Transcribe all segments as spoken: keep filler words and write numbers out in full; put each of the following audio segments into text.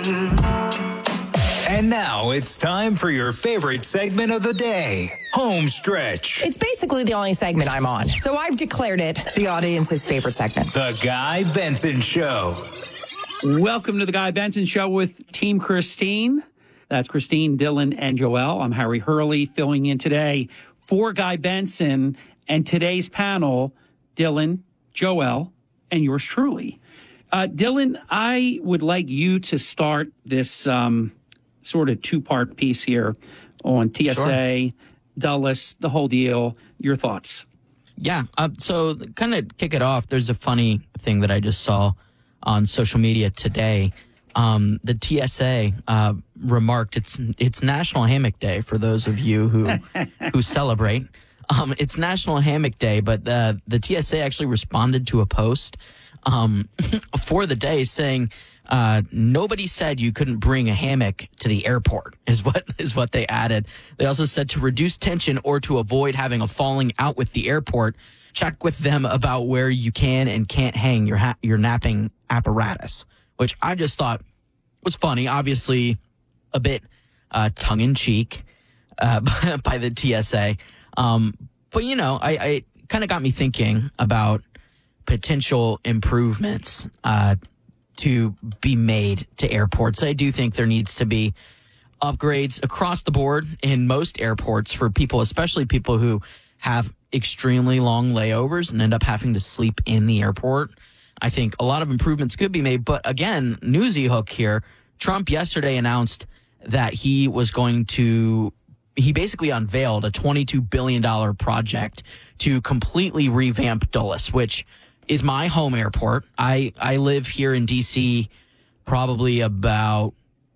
And now it's time for your favorite segment of the day, Home Stretch. It's basically the only segment I'm on, so I've declared it the audience's favorite segment. The Guy Benson Show. Welcome to the Guy Benson Show with Team Christine. That's Christine, Dylan, and Joelle. I'm Harry Hurley, filling in today for Guy Benson. And today's panel, Dylan, Joelle, and yours truly. Uh, Dylan, I would like you to start this um, sort of two-part piece here on T S A, sure. Dulles, the whole deal. Your thoughts? Yeah, uh, so kind of kick it off, there's a funny thing that I just saw on social media today. Um, the T S A uh, remarked it's it's National Hammock Day for those of you who who celebrate. Um, it's National Hammock Day, but the the T S A actually responded to a post um, for the day saying uh, nobody said you couldn't bring a hammock to the airport is what is what they added. They also said to reduce tension or to avoid having a falling out with the airport, check with them about where you can and can't hang your ha- your napping apparatus, which I just thought was funny, obviously a bit uh, tongue-in-cheek uh, by the T S A. Um, but, you know, I, I kind of got me thinking about potential improvements uh, to be made to airports. I do think there needs to be upgrades across the board in most airports for people, especially people who have extremely long layovers and end up having to sleep in the airport. I think a lot of improvements could be made. But again, newsy hook here. Trump yesterday announced that he was going to, he basically unveiled a twenty-two billion dollars project to completely revamp Dulles, which is my home airport. I, I live here in D C probably about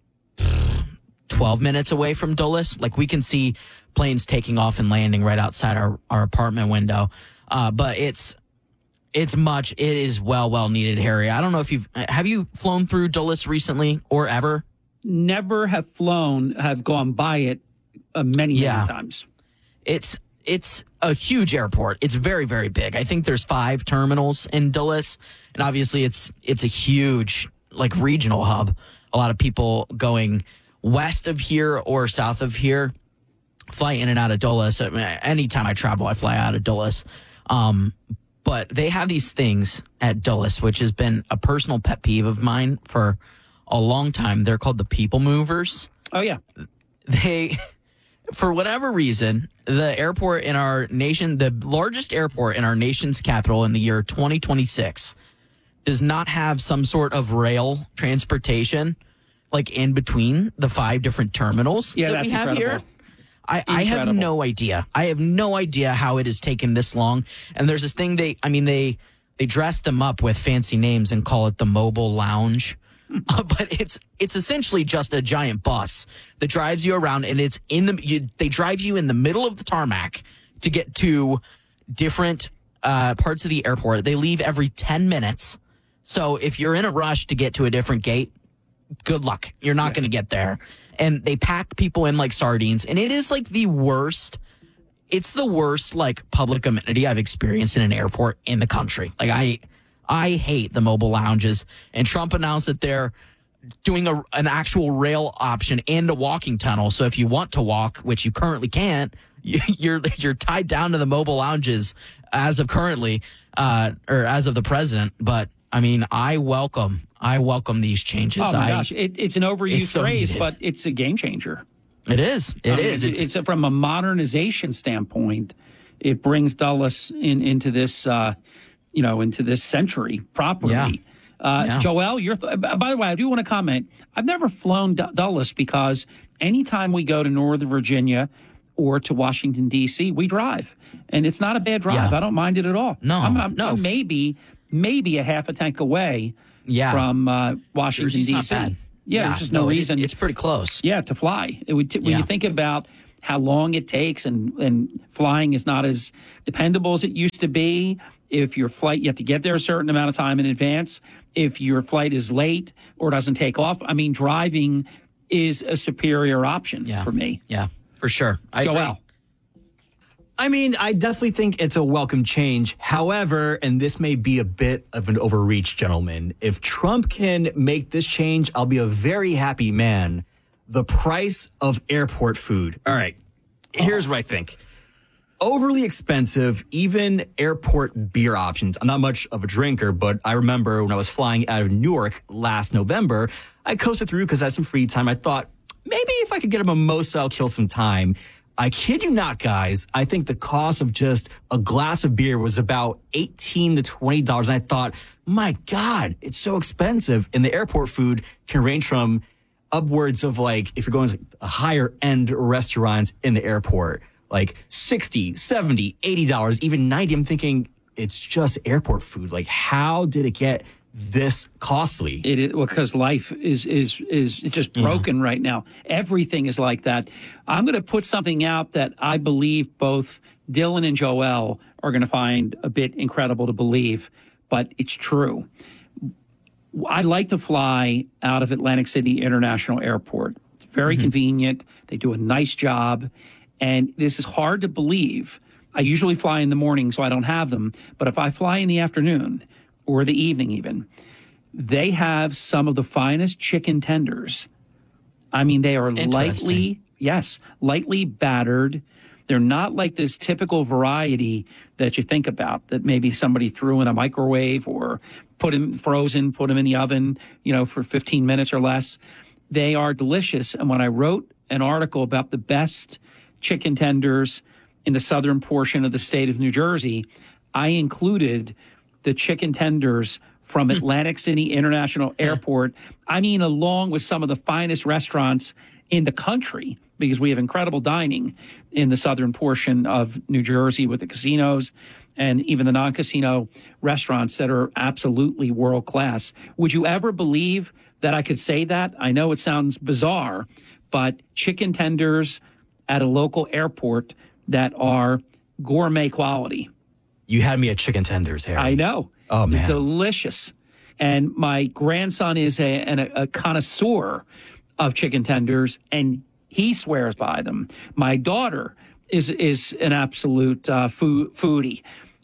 twelve minutes away from Dulles. Like we can see planes taking off and landing right outside our, our apartment window. Uh, but it's, It's much. It is well, well needed, Harry. I don't know if you've have you flown through Dulles recently or ever? Never have flown. Have gone by it uh, many, yeah. many times. It's it's a huge airport. It's very, very big. I think there's five terminals in Dulles, and obviously it's it's a huge like regional hub. A lot of people going west of here or south of here fly in and out of Dulles. Anytime I travel, I fly out of Dulles. Um, But they have these things at Dulles, which has been a personal pet peeve of mine for a long time. They're called the people movers. Oh, yeah. They, for whatever reason, the airport in our nation, the largest airport in our nation's capital in the year twenty twenty-six, does not have some sort of rail transportation, like in between the five different terminals yeah, that that's we have incredible. here. I, I have no idea. I have no idea how it has taken this long. And there's this thing they, I mean, they they dress them up with fancy names and call it the mobile lounge. uh, but it's it's essentially just a giant bus that drives you around, and it's in the you, they drive you in the middle of the tarmac to get to different uh, parts of the airport. They leave every ten minutes. So if you're in a rush to get to a different gate, good luck. You're not yeah. going to get there. And they pack people in like sardines. And it is like the worst. It's the worst like public amenity I've experienced in an airport in the country. Like I, I hate the mobile lounges. And Trump announced that they're doing a, an actual rail option and a walking tunnel. So if you want to walk, which you currently can't, you're you're tied down to the mobile lounges as of currently, uh, or as of the president. But I mean, I welcome. I welcome these changes. Oh, my I, gosh. It, it's an overused it's so phrase, needed. but it's a game changer. It is. It I mean, is. It, It's, it's a, from a modernization standpoint, it brings Dulles in, into this, uh, you know, into this century properly. Yeah. Uh, yeah. Joelle, your th- by the way, I do want to comment. I've never flown D- Dulles because anytime we go to Northern Virginia or to Washington, D C, we drive. And it's not a bad drive. Yeah. I don't mind it at all. No, I'm, I'm, no. I'm maybe, maybe a half a tank away. Yeah. From uh, Washington, D C. Not bad. Yeah, yeah, there's just no, no reason. It, it's pretty close. Yeah, to fly. It would t- when yeah. you think about how long it takes and, and flying is not as dependable as it used to be. If your flight, you have to get there a certain amount of time in advance. If your flight is late or doesn't take off, I mean, driving is a superior option yeah. for me. Yeah, for sure. I Joelle. agree. I mean, I definitely think it's a welcome change. However, and this may be a bit of an overreach, gentlemen, if Trump can make this change, I'll be a very happy man. The price of airport food. All right, here's what I think. Overly expensive, even airport beer options. I'm not much of a drinker, but I remember when I was flying out of Newark last November, I coasted through because I had some free time. I thought, maybe if I could get a mimosa, I'll kill some time. I kid you not, guys. I think the cost of just a glass of beer was about eighteen to twenty dollars. And I thought, my God, it's so expensive. And the airport food can range from upwards of, like, if you're going to a higher end restaurants in the airport, like sixty, seventy, eighty dollars, even ninety. I'm thinking it's just airport food. Like, how did it get this costly? It is, well, because life is is is it's just broken yeah. right now. Everything is like that. I'm going to put something out that I believe both Dylan and Joel are going to find a bit incredible to believe, but it's true. I like to fly out of Atlantic City International Airport. It's very mm-hmm. convenient. They do a nice job. And this is hard to believe. I usually fly in the morning, so I don't have them. But if I fly in the afternoon or the evening even, they have some of the finest chicken tenders. I mean, they are lightly, yes, lightly battered. They're not like this typical variety that you think about that maybe somebody threw in a microwave or put them frozen, put them in the oven, you know, for fifteen minutes or less. They are delicious. And when I wrote an article about the best chicken tenders in the southern portion of the state of New Jersey, I included the chicken tenders from Atlantic City International Airport. I mean, along with some of the finest restaurants in the country, because we have incredible dining in the southern portion of New Jersey with the casinos and even the non-casino restaurants that are absolutely world class. Would you ever believe that I could say that? I know it sounds bizarre, but chicken tenders at a local airport that are gourmet quality. You had me at chicken tenders, Harry. I know. Oh, man. Delicious. And my grandson is a, an, a connoisseur of chicken tenders, and he swears by them. My daughter is is an absolute uh, food, foodie.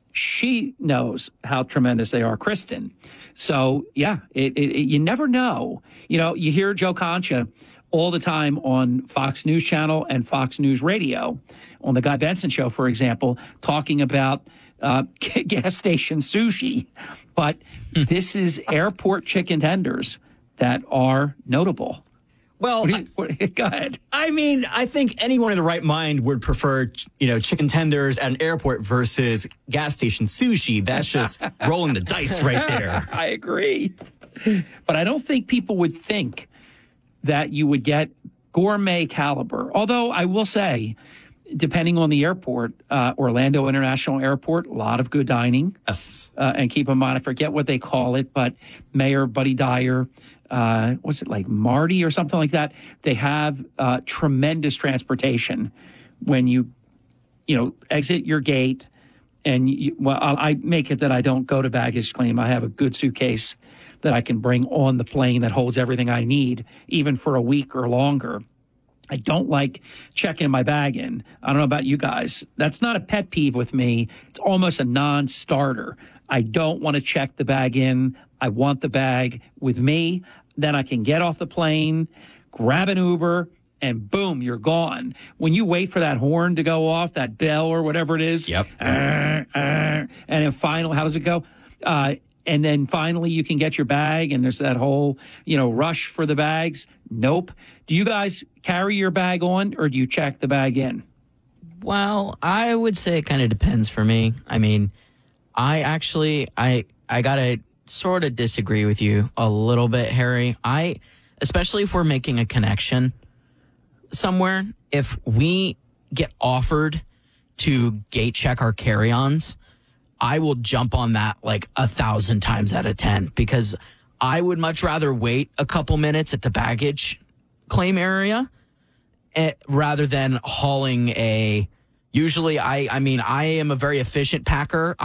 She knows how tremendous they are, Kristen. So, yeah, it, it, it, you never know. You know, you hear Joe Concha all the time on Fox News Channel and Fox News Radio, on the Guy Benson Show, for example, talking about uh, gas station sushi. But this is airport chicken tenders that are notable. Well, what do you, what, go ahead. I mean, I think anyone in the right mind would prefer, you know, chicken tenders at an airport versus gas station sushi. That's just rolling the dice right there. I agree. But I don't think people would think that you would get gourmet caliber. Although I will say, depending on the airport, uh, Orlando International Airport, a lot of good dining. Yes. Uh, and keep in mind, I forget what they call it, but Mayor Buddy Dyer, uh, what's it like, Marty or something like that? They have uh, tremendous transportation when you, you know, exit your gate. And, you, well, I make it that I don't go to baggage claim. I have a good suitcase that I can bring on the plane that holds everything I need, even for a week or longer. I don't like checking my bag in. I don't know about you guys. That's not a pet peeve with me. It's almost a non-starter. I don't want to check the bag in. I want the bag with me. Then I can get off the plane, grab an Uber, and boom, you're gone. When you wait for that horn to go off, that bell or whatever it is, yep. Uh, uh, and then finally, how does it go? Uh, and then finally you can get your bag, and there's that whole, you know, rush for the bags. Nope. Do you guys carry your bag on, or do you check the bag in? Well, I would say it kind of depends for me. I mean, I actually, I, I gotta sort of disagree with you a little bit, Harry. I, especially if we're making a connection somewhere, if we get offered to gate check our carry-ons, I will jump on that like a thousand times out of ten, because I would much rather wait a couple minutes at the baggage claim area eh, rather than hauling a, usually I, I mean, I am a very efficient packer.